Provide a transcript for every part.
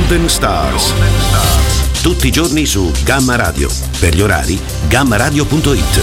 Golden Stars. Tutti i giorni su Gamma Radio. Per gli orari, gammaradio.it.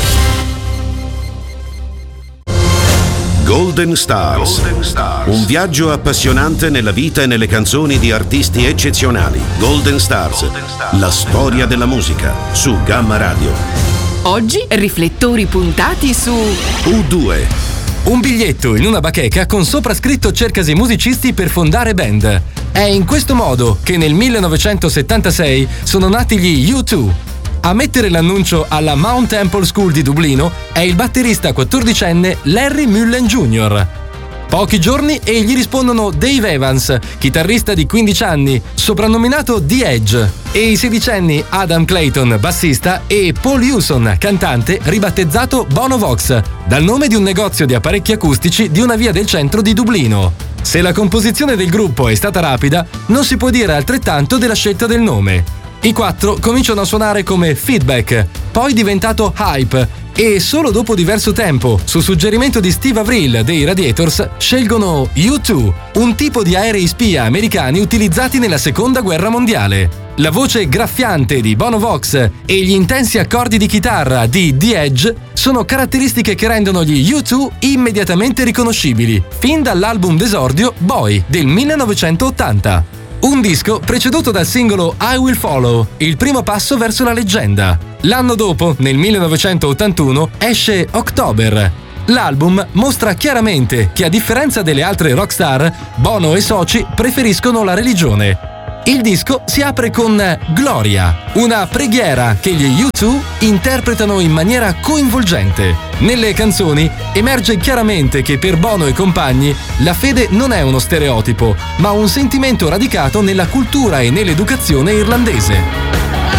Golden Stars. Un viaggio appassionante nella vita e nelle canzoni di artisti eccezionali. Golden Stars. La storia della musica su Gamma Radio. Oggi riflettori puntati su U2. Un biglietto in una bacheca con sopra scritto cercasi musicisti per fondare band. È in questo modo che nel 1976 sono nati gli U2. A mettere l'annuncio alla Mount Temple School di Dublino è il batterista 14enne Larry Mullen Jr. Pochi giorni e gli rispondono Dave Evans, chitarrista di 15 anni, soprannominato The Edge, e i 16enni Adam Clayton, bassista, e Paul Hewson, cantante, ribattezzato Bono Vox, dal nome di un negozio di apparecchi acustici di una via del centro di Dublino. Se la composizione del gruppo è stata rapida, non si può dire altrettanto della scelta del nome. I quattro cominciano a suonare come Feedback, poi diventato Hype, e solo dopo diverso tempo, su suggerimento di Steve Avril dei Radiators, scelgono U2, un tipo di aerei spia americani utilizzati nella Seconda Guerra Mondiale. La voce graffiante di Bono Vox e gli intensi accordi di chitarra di The Edge sono caratteristiche che rendono gli U2 immediatamente riconoscibili, fin dall'album d'esordio Boy del 1980. Un disco preceduto dal singolo I Will Follow, il primo passo verso la leggenda. L'anno dopo, nel 1981, esce October. L'album mostra chiaramente che, a differenza delle altre rockstar, Bono e soci preferiscono la religione. Il disco si apre con Gloria, una preghiera che gli U2 interpretano in maniera coinvolgente. Nelle canzoni emerge chiaramente che per Bono e compagni la fede non è uno stereotipo, ma un sentimento radicato nella cultura e nell'educazione irlandese.